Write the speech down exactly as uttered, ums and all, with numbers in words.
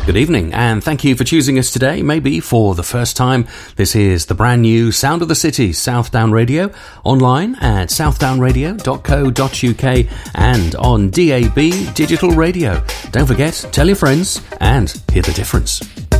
Good evening, and thank you for choosing us today, maybe for the first time. This is the brand new Sound of the City, Southdown Radio, online at southdown radio dot co dot uk and on D A B Digital Radio. Don't forget, tell your friends and hear the difference.